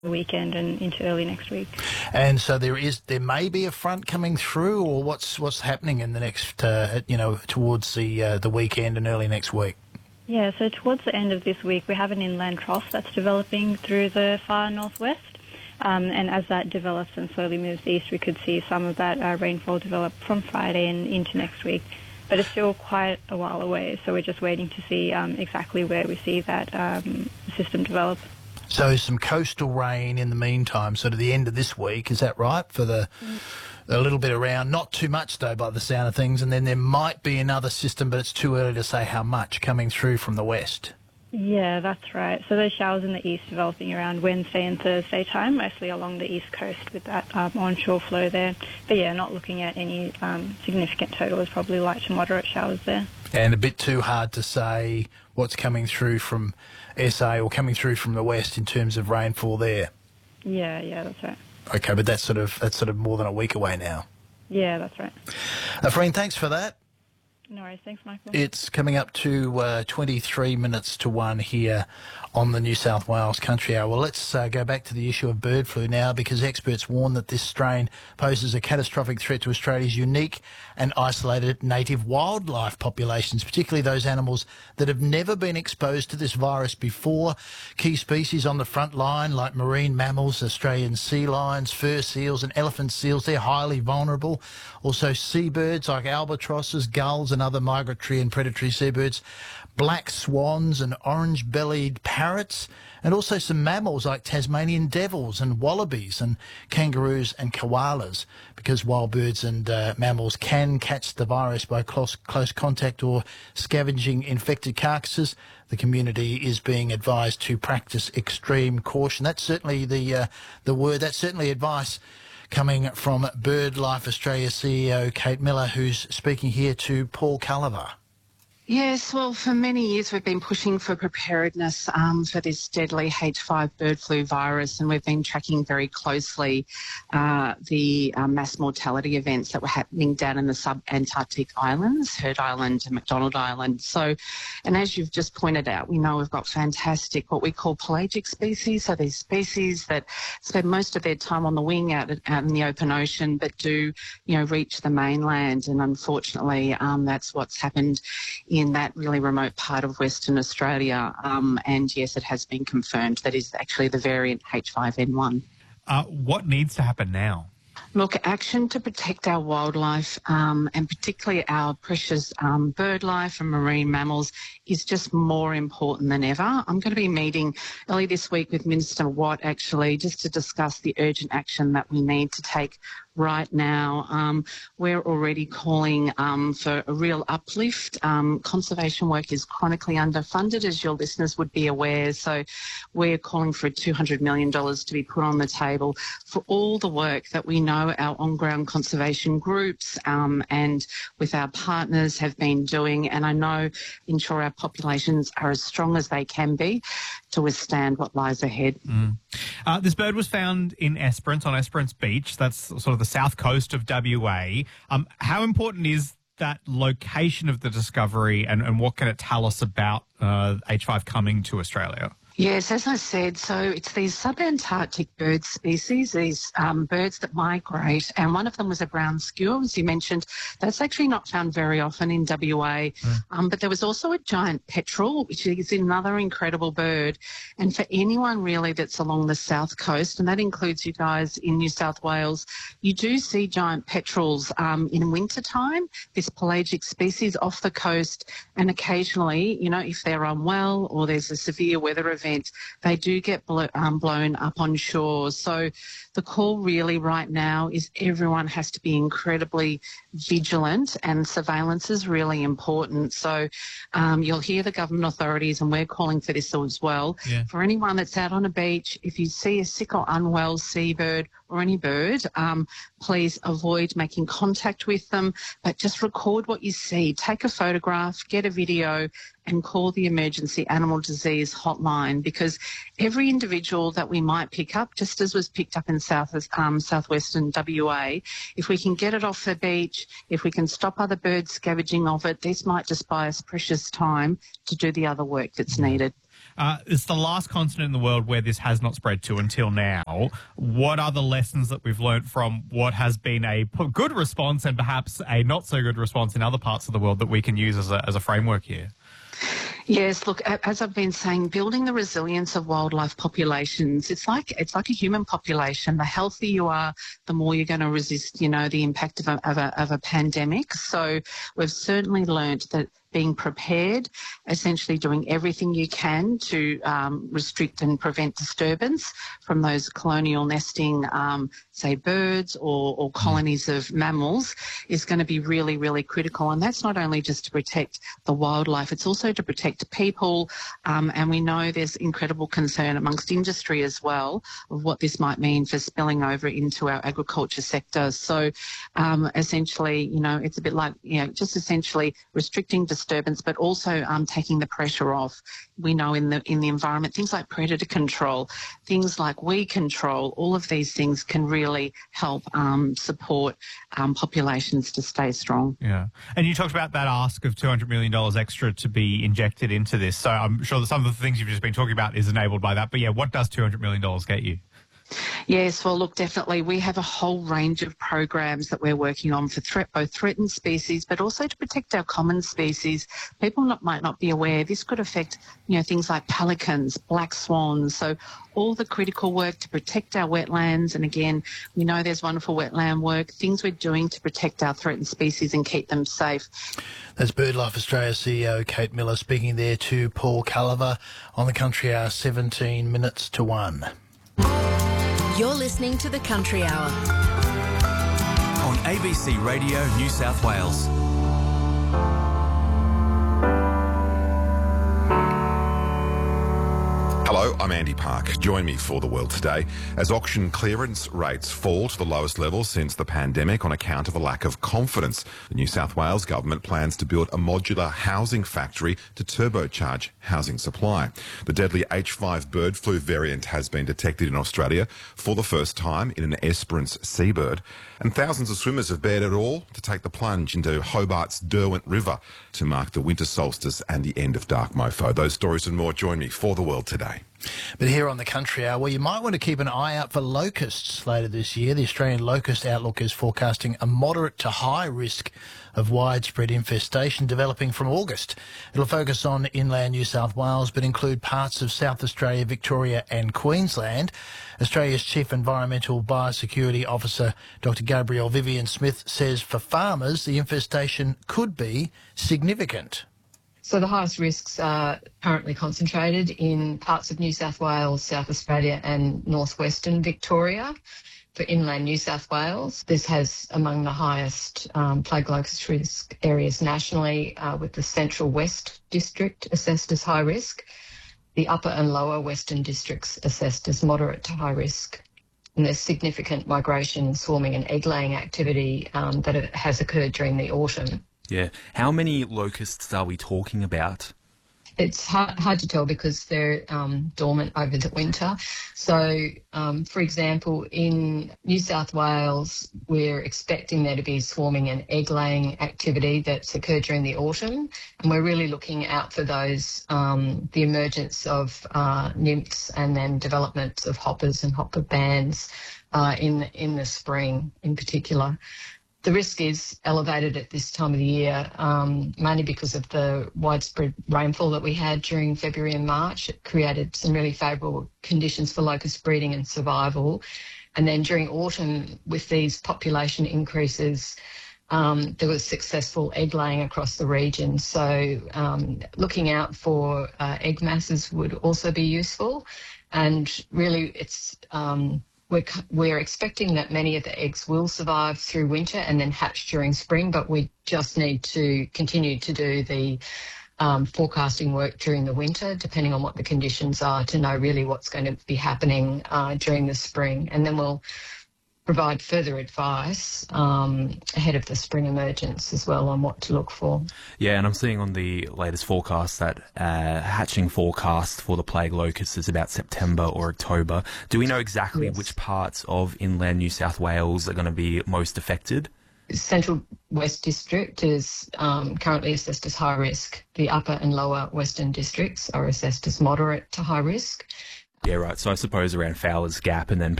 the weekend and into early next week. And so there may be a front coming through, or what's happening in the next, towards the weekend and early next week? Yeah, so towards the end of this week, we have an inland trough that's developing through the far northwest. And as that develops and slowly moves east, we could see some of that rainfall develop from Friday and into next week. But it's still quite a while away, so we're just waiting to see exactly where we see that system develop. So some coastal rain in the meantime, sort of the end of this week, is that right? For a little bit around, not too much though by the sound of things, and then there might be another system, but it's too early to say how much, coming through from the west. Yeah, that's right. So those showers in the east developing around Wednesday and Thursday time, mostly along the east coast with that onshore flow there. But yeah, not looking at any significant totals, probably light to moderate showers there. And a bit too hard to say what's coming through from SA or coming through from the west in terms of rainfall there. Yeah, that's right. Okay, but that's sort of more than a week away now. Yeah, that's right. Afreen, thanks for that. No worries. Thanks, Michael. It's coming up to 23 minutes to 1 here on the New South Wales Country Hour. Well, let's go back to the issue of bird flu now, because experts warn that this strain poses a catastrophic threat to Australia's unique and isolated native wildlife populations, particularly those animals that have never been exposed to this virus before. Key species on the front line, like marine mammals, Australian sea lions, fur seals and elephant seals, they're highly vulnerable. Also seabirds like albatrosses, gulls and other migratory and predatory seabirds, black swans and orange-bellied parrots, and also some mammals like Tasmanian devils and wallabies and kangaroos and koalas, because wild birds and mammals can catch the virus by close contact or scavenging infected carcasses. The community is being advised to practice extreme caution. That's certainly the word. That's certainly advice coming from BirdLife Australia CEO Kate Miller, who's speaking here to Paul Culliver. Yes, well, for many years we've been pushing for preparedness for this deadly H5 bird flu virus, and we've been tracking very closely the mass mortality events that were happening down in the sub-Antarctic islands, Heard Island and McDonald Island. So, and as you've just pointed out, we know we've got fantastic what we call pelagic species, so these species that spend most of their time on the wing out in the open ocean, but do, reach the mainland, and unfortunately that's what's happened in that really remote part of Western Australia. And yes, it has been confirmed that is actually the variant H5N1. What needs to happen now? Look, action to protect our wildlife and particularly our precious bird life and marine mammals is just more important than ever. I'm going to be meeting early this week with Minister Watt, actually, just to discuss the urgent action that we need to take right now. We're already calling for a real uplift. Conservation work is chronically underfunded, as your listeners would be aware. So we're calling for $200 million to be put on the table for all the work that we know our on-ground conservation groups and with our partners have been doing. And I know ensure our populations are as strong as they can be to withstand what lies ahead. This bird was found in Esperance, on Esperance Beach. That's sort of the south coast of WA. How important is that location of the discovery, and what can it tell us about H5 coming to Australia? Yes, as I said, so it's these sub-Antarctic bird species, these birds that migrate, and one of them was a brown skewer, as you mentioned. That's actually not found very often in WA. But there was also a giant petrel, which is another incredible bird. And for anyone really that's along the south coast, and that includes you guys in New South Wales, you do see giant petrels in winter time, this pelagic species off the coast, and occasionally, if they're unwell or there's a severe weather event, they do get blown up on shore. So the call really right now is everyone has to be incredibly vigilant, and surveillance is really important. So you'll hear the government authorities, and we're calling for this as well. Yeah. For anyone that's out on a beach, if you see a sick or unwell seabird or any bird, please avoid making contact with them, but just record what you see. Take a photograph, get a video, and call the emergency animal disease hotline, because every individual that we might pick up, just as was picked up in southwestern WA, if we can get it off the beach, if we can stop other birds scavenging of it, this might just buy us precious time to do the other work that's needed. It's the last continent in the world where this has not spread to until now. What are the lessons that we've learned from what has been a good response and perhaps a not so good response in other parts of the world that we can use as a framework here? Yes, look, as I've been saying, building the resilience of wildlife populations, it's like a human population. The healthier you are, the more you're going to resist, the impact of a pandemic. So we've certainly learnt that being prepared, essentially doing everything you can to restrict and prevent disturbance from those colonial nesting, say, birds or colonies of mammals is going to be really, really critical. And that's not only just to protect the wildlife, it's also to protect people. And we know there's incredible concern amongst industry as well of what this might mean for spilling over into our agriculture sector. So essentially, it's a bit like, just essentially restricting disturbance, but also taking the pressure off. We know in the environment, things like predator control, things like weed control, all of these things can really help support populations to stay strong. Yeah. And you talked about that ask of $200 million extra to be injected into this. So I'm sure that some of the things you've just been talking about is enabled by that. But yeah, what does $200 million get you? Yes, well, look, definitely. We have a whole range of programs that we're working on for both threatened species, but also to protect our common species. People might not be aware this could affect, things like pelicans, black swans. So all the critical work to protect our wetlands. And again, we know there's wonderful wetland work, things we're doing to protect our threatened species and keep them safe. That's BirdLife Australia CEO Kate Miller speaking there to Paul Culliver on the Country Hour, 17 minutes to 1. You're listening to the Country Hour on ABC Radio New South Wales. Hello, I'm Andy Park. Join me for The World Today as auction clearance rates fall to the lowest level since the pandemic on account of a lack of confidence. The New South Wales government plans to build a modular housing factory to turbocharge housing supply. The deadly H5 bird flu variant has been detected in Australia for the first time in an Esperance seabird, and thousands of swimmers have bared it all to take the plunge into Hobart's Derwent River to mark the winter solstice and the end of dark mofo. Those stories and more, join me for The World Today. But here on the Country Hour, well, you might want to keep an eye out for locusts later this year. The Australian Locust Outlook is forecasting a moderate to high risk of widespread infestation developing from August. It'll focus on inland New South Wales, but include parts of South Australia, Victoria and Queensland. Australia's Chief Environmental Biosecurity Officer, Dr. Gabrielle Vivian Smith, says for farmers, the infestation could be significant. So the highest risks are currently concentrated in parts of New South Wales, South Australia and northwestern Victoria. For inland New South Wales, this has among the highest plague locust risk areas nationally, with the Central West District assessed as high risk, the upper and lower Western districts assessed as moderate to high risk. And there's significant migration, swarming and egg-laying activity that has occurred during the autumn. Yeah. How many locusts are we talking about? It's hard to tell because they're dormant over the winter. So, for example, in New South Wales, we're expecting there to be swarming and egg-laying activity that's occurred during the autumn, and we're really looking out for those, the emergence of nymphs and then development of hoppers and hopper bands in the spring in particular. The risk is elevated at this time of the year, mainly because of the widespread rainfall that we had during February and March. It created some really favourable conditions for locust breeding and survival. And then during autumn, with these population increases, there was successful egg laying across the region. So looking out for egg masses would also be useful. And really it's... We're expecting that many of the eggs will survive through winter and then hatch during spring, but we just need to continue to do the forecasting work during the winter, depending on what the conditions are, to know really what's going to be happening during the spring. And then we'll provide further advice ahead of the spring emergence as well on what to look for. Yeah, and I'm seeing on the latest forecast that hatching forecast for the plague locust is about September or October. Do we know exactly which parts of inland New South Wales are going to be most affected? Central West District is currently assessed as high risk. The upper and lower Western districts are assessed as moderate to high risk. Yeah, right. So I suppose around Fowler's Gap and then